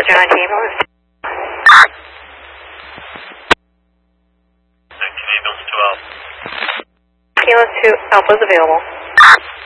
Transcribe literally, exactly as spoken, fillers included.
Roger nineteen. Canadians two Alpha. Kilo two Alpha is available.